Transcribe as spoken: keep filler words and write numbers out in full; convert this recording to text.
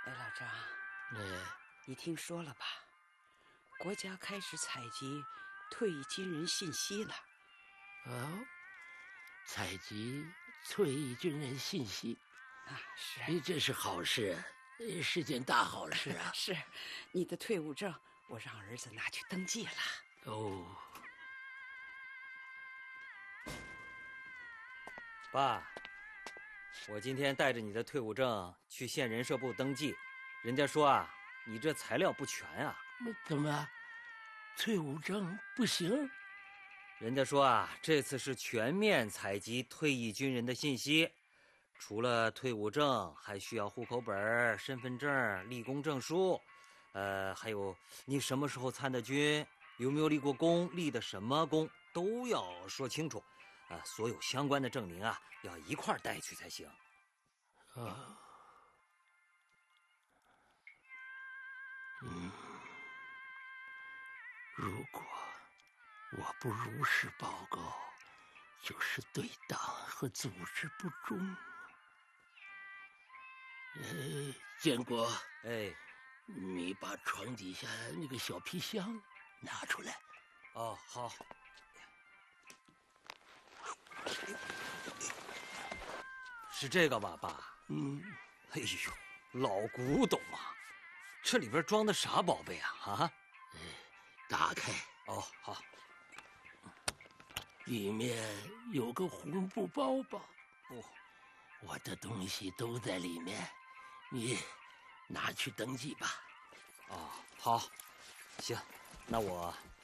哎，老张， 哎， 你听说了吧？国家开始采集退役军人信息了。 哦，采集退役军人信息啊，是， 哎，这是好事，是件大好事啊！ 是，你的退伍证我让儿子拿去登记了。 哦， 爸，我今天带着你的退伍证去县人社部登记，人家说啊，你这材料不全啊。 怎么，退伍证不行？ 人家说啊，这次是全面采集退役军人的信息，除了退伍证，还需要户口本、身份证、立功证书，呃，还有你什么时候参的军，有没有立过功，立的什么功，都要说清楚。啊，所有相关的证明啊，要一块儿带去才行。 啊，嗯，如果我不如实报告，就是对党和组织不忠。哎，建国， 哎， 你把床底下那个小皮箱拿出来。 哦，好。是这个吧，爸？ 嗯。 哎呦，老古董啊！这里边装的啥宝贝啊？啊？ 哎，打开。 哦，好。 里面有个红布包包。 哦， 我的东西都在里面，你拿去登记吧。 哦，好，行，那我